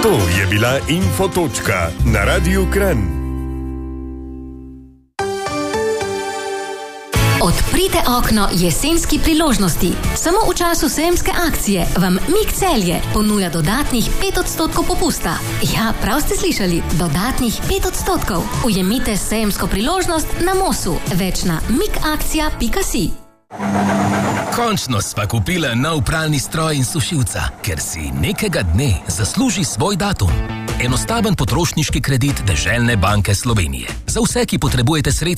To je bila Infotočka na Radiu Kranj. Odprite okno jesenski priložnosti. Samo v času sejemske akcije vam Mik Celje ponuja dodatnih 5% popusta. Ja, prav ste slišali, dodatnih 5%. Ujemite sejemsko priložnost na Mosu. Več na mikakcija.si. Končno sva kupila nov pralni stroj in sušilca, ker si nekega dne zasluži svoj datum. Enostaven potrošniški kredit Deželne banke Slovenije. Za vse, ki potrebujete sredstva